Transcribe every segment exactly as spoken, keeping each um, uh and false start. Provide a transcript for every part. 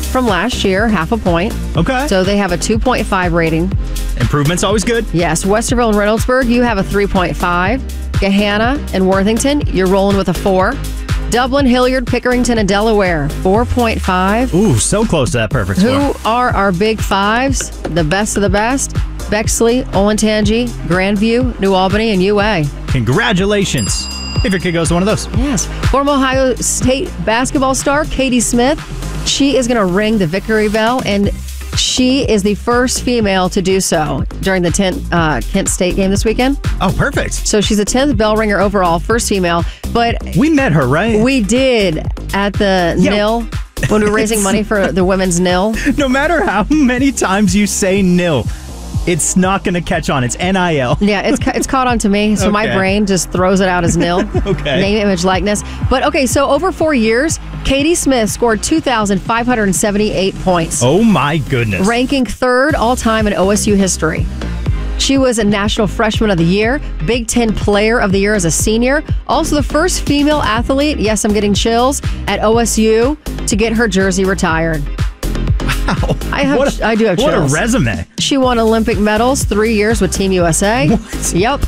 from last year, half a point. Okay. So they have a two point five rating. Improvement's always good. Yes. Westerville and Reynoldsburg, you have a three point five. Gahanna and Worthington, you're rolling with a four. Dublin, Hilliard, Pickerington, and Delaware, four point five. Ooh, so close to that perfect score. Who are our big fives? The best of the best? Bexley, Olentangy, Grandview, New Albany, and U A. Congratulations. If your kid goes to one of those. Yes. Former Ohio State basketball star Katie Smith. She is going to ring the victory bell, and she is the first female to do so during the tenth uh, Kent State game this weekend. Oh, perfect. So she's the tenth bell ringer overall, first female. But we met her, right? We did at the Yo. N I L when we were raising money for the women's N I L. No matter how many times you say N I L, it's not going to catch on. It's N I L. Yeah, it's it's caught on to me, so Okay. my brain just throws it out as N I L. Okay. Name, image, likeness. But okay, so over four years, Katie Smith scored two thousand five hundred seventy-eight points. Oh my goodness. Ranking third all-time in O S U history. She was a National Freshman of the Year, Big Ten Player of the Year as a senior, also the first female athlete, yes, I'm getting chills, at O S U to get her jersey retired. Wow. I have, What a- I do have what a chills. resume. She won Olympic medals, three years with Team U S A. What? Yep.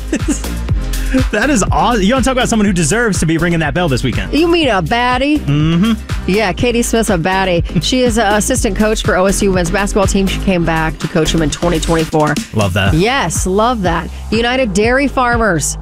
That is awesome. You want to talk about someone who deserves to be ringing that bell this weekend? You mean a baddie? Mm-hmm. Yeah, Katie Smith's a baddie. She is an assistant coach for O S U women's basketball team. She came back to coach them in twenty twenty-four. Love that. Yes, love that. United Dairy Farmers.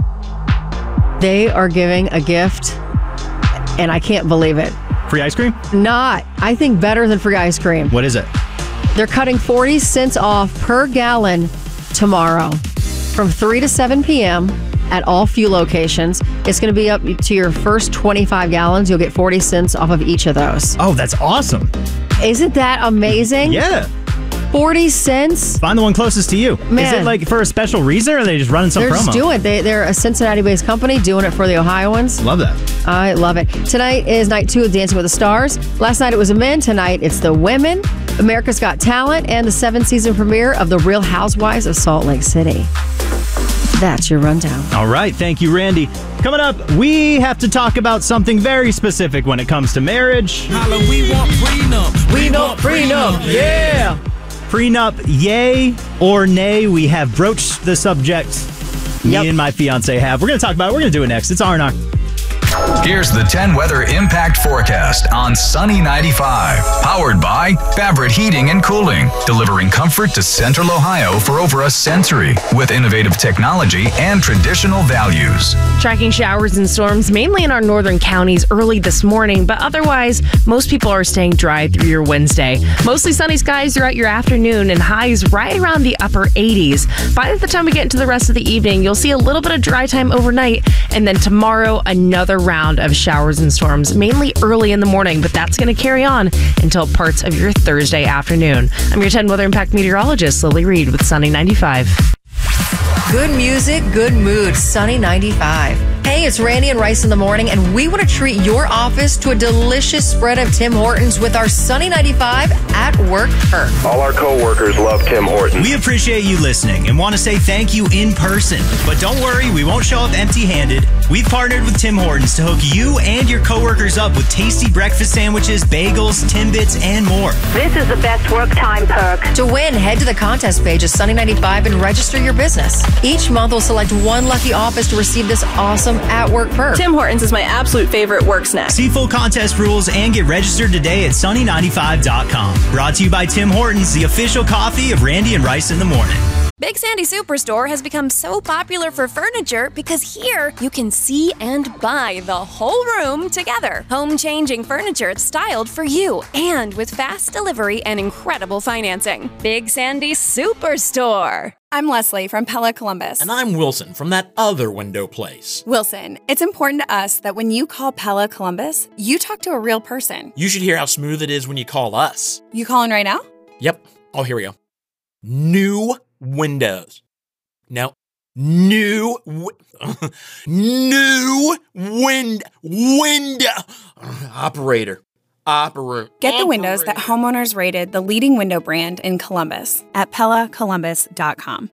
They are giving a gift, and I can't believe it. Free ice cream? Not, I think, better than free ice cream. What is it? They're cutting forty cents off per gallon tomorrow from three to seven p.m. at all fuel locations. It's going to be up to your first twenty-five gallons. You'll get forty cents off of each of those. Oh, that's awesome. Isn't that amazing? Yeah. forty cents? Find the one closest to you. Is Man. it like for a special reason, or are they just running some They're promo? just doing it. They, they're a Cincinnati-based company doing it for the Ohioans. Love that. I love it. Tonight is night two of Dancing with the Stars. Last night it was the men. Tonight it's the women. America's Got Talent and the seventh season premiere of The Real Housewives of Salt Lake City. That's your rundown. All right. Thank you, Randy. Coming up, we have to talk about something very specific when it comes to marriage. Holla, we want prenup. We want prenup. Yeah. Prenup, yay or nay? We have broached the subject. Yep. Me and my fiance have. We're going to talk about it. We're going to do it next. It's R and R. Here's the ten weather impact forecast on Sunny ninety-five. Powered by Fabric Heating and Cooling. Delivering comfort to Central Ohio for over a century. With innovative technology and traditional values. Tracking showers and storms mainly in our northern counties early this morning, but otherwise, most people are staying dry through your Wednesday. Mostly sunny skies throughout your afternoon and highs right around the upper eighties. By the time we get into the rest of the evening, you'll see a little bit of dry time overnight, and then tomorrow, another round of showers and storms, mainly early in the morning, but that's going to carry on until parts of your Thursday afternoon. I'm your ten Weather Impact meteorologist, Lily Reed with Sunny ninety-five. Good music, good mood. Sunny ninety-five. Hey, it's Randy and Rice in the morning, and we want to treat your office to a delicious spread of Tim Hortons with our Sunny ninety-five at work perk. All our coworkers love Tim Hortons. We appreciate you listening and want to say thank you in person. But don't worry, we won't show up empty-handed. We've partnered with Tim Hortons to hook you and your coworkers up with tasty breakfast sandwiches, bagels, Timbits, and more. This is the best work time perk. To win, head to the contest page of Sunny ninety-five and register your business. Each month, we'll select one lucky office to receive this awesome at-work perk. Tim Hortons is my absolute favorite work snack. See full contest rules and get registered today at sunny ninety-five dot com. Brought to you by Tim Hortons, the official coffee of Randy and Rice in the morning. Big Sandy Superstore has become so popular for furniture because here you can see and buy the whole room together. Home-changing furniture styled for you and with fast delivery and incredible financing. Big Sandy Superstore. I'm Leslie from Pella Columbus. And I'm Wilson from that other window place. Wilson, it's important to us that when you call Pella Columbus, you talk to a real person. You should hear how smooth it is when you call us. You calling right now? Yep. Oh, here we go. New windows. No. New. Wi- new wind. Window. Operator. Operator. Get the windows that homeowners rated the leading window brand in Columbus at Pella Columbus dot com.